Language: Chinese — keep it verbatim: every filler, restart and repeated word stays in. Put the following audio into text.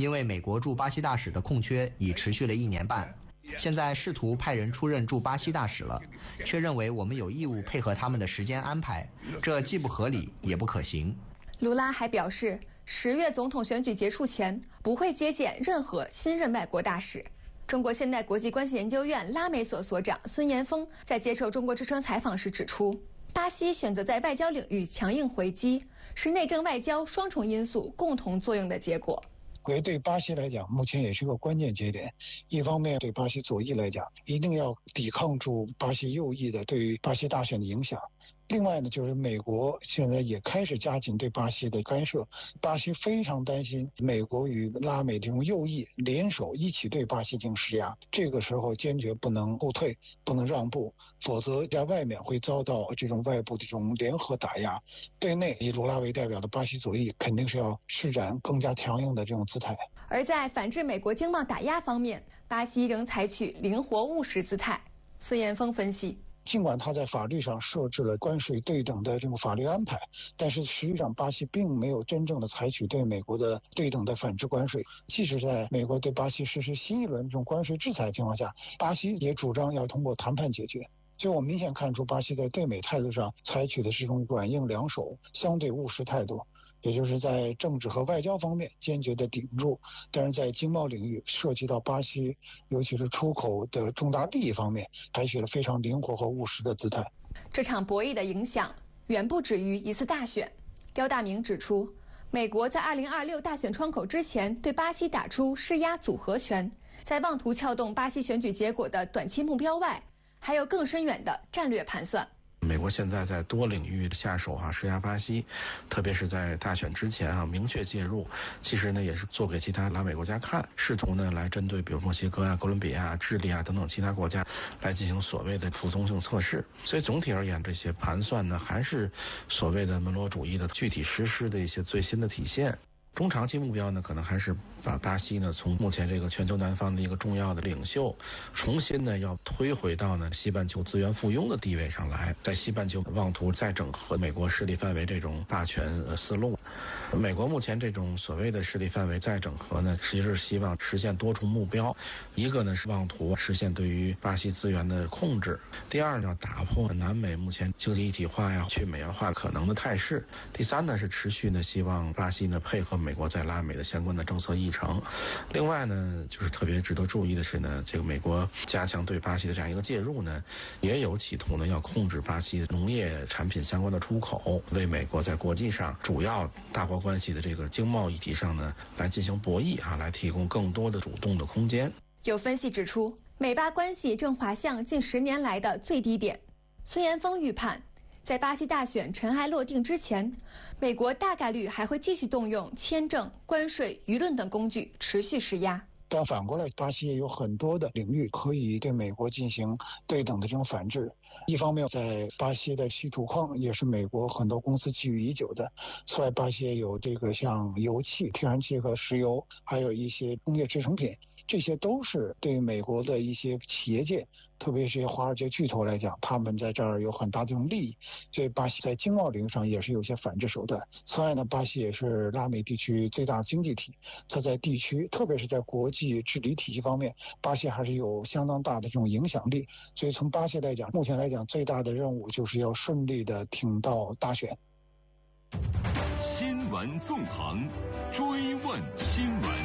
因为美国驻巴西大使的空缺已持续了一年半，现在试图派人出任驻巴西大使了，却认为我们有义务配合他们的时间安排，这既不合理也不可行。 卢拉还表示，十月总统选举结束前不会接见任何新任外国大使。中国现代国际关系研究院拉美所所长孙延峰在接受中国之声采访时指出，巴西选择在外交领域强硬回击，是内政外交双重因素共同作用的结果。 我觉得对巴西来讲，目前也是个关键节点。一方面，对巴西左翼来讲，一定要抵抗住巴西右翼的对于巴西大选的影响。另外呢，就是美国现在也开始加紧对巴西的干涉，巴西非常担心美国与拉美这种右翼联手一起对巴西进行施压，这个时候坚决不能后退，不能让步，否则在外面会遭到这种外部的这种联合打压。对内以卢拉为代表的巴西左翼肯定是要施展更加强硬的这种姿态。 而在反制美国经贸打压方面，巴西仍采取灵活务实姿态。孙延峰分析， 尽管他在法律上设置了关税对等的这种法律安排，但是实际上巴西并没有真正的采取对美国的对等的反制关税。即使在美国对巴西实施新一轮这种关税制裁的情况下，巴西也主张要通过谈判解决。所以我明显看出巴西在对美态度上采取的是一种软硬两手、相对务实态度，也就是在政治和外交方面坚决的顶住，但是在经贸领域涉及到巴西尤其是出口的重大利益方面，采取了非常灵活和务实的姿态。 这场博弈的影响远不止于一次大选。刁大明指出，美国在二零二六大选窗口之前对巴西打出施压组合拳，在妄图撬动巴西选举结果的短期目标外，还有更深远的战略盘算。 美国现在在多领域下手啊，施压巴西，特别是在大选之前啊，明确介入。其实呢，也是做给其他拉美国家看，试图呢来针对比如墨西哥啊、哥伦比亚、智利啊等等其他国家来进行所谓的服从性测试。所以总体而言，这些盘算呢，还是所谓的门罗主义的具体实施的一些最新的体现。中长期目标呢，可能还是把巴西呢从目前这个全球南方的一个重要的领袖，重新呢要推回到呢西半球资源附庸的地位上来，在西半球妄图再整合美国势力范围这种霸权呃思路。美国目前这种所谓的势力范围再整合呢，其实是希望实现多重目标，一个呢是妄图实现对于巴西资源的控制，第二呢要打破南美目前经济一体化呀、去美元化可能的态势，第三呢是持续呢希望巴西呢配合美国在拉美的相关的政策议程。另外呢，就是特别值得注意的是呢，这个美国加强对巴西的这样一个介入呢，也有企图呢要控制巴西农业产品相关的出口，为美国在国际上主要大国关系的这个经贸议题上呢来进行博弈啊，来提供更多的主动的空间。 有分析指出，美巴关系正滑向近十年来的最低点。孙延峰预判，在巴西大选尘埃落定之前，美国大概率还会继续动用签证、关税、舆论等工具持续施压。 但反过来，巴西也有很多的领域可以对美国进行对等的这种反制。一方面，在巴西的稀土矿也是美国很多公司觊觎已久的。此外，巴西也有这个像油气、天然气和石油，还有一些工业制成品，这些都是对美国的一些企业界，特别是华尔街巨头来讲，他们在这儿有很大的这种利益，所以巴西在经贸领域上也是有些反制手段。此外呢，巴西也是拉美地区最大经济体，它在地区，特别是在国际治理体系方面，巴西还是有相当大的这种影响力。所以从巴西来讲，目前来讲最大的任务就是要顺利的挺到大选。 新闻纵横，追问新闻。